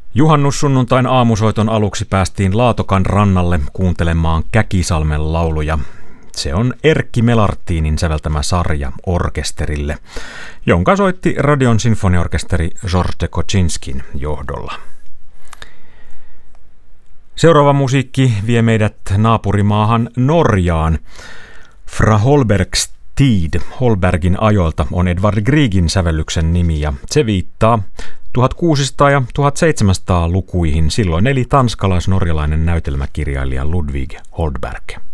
Juhannussunnuntain aamusoiton aluksi päästiin Laatokan rannalle kuuntelemaan Käkisalmen lauluja. Se on Erkki Melartinin säveltämä sarja orkesterille, jonka soitti Radion sinfoniaorkesteri George Koczynskin johdolla. Seuraava musiikki vie meidät naapurimaahan Norjaan. Fra Holbergs tid, Holbergin ajoilta, on Edvard Griegin sävellyksen nimi ja se viittaa 1600- ja 1700-lukuihin. Silloin eli tanskalais-norjalainen näytelmäkirjailija Ludvig Holberg.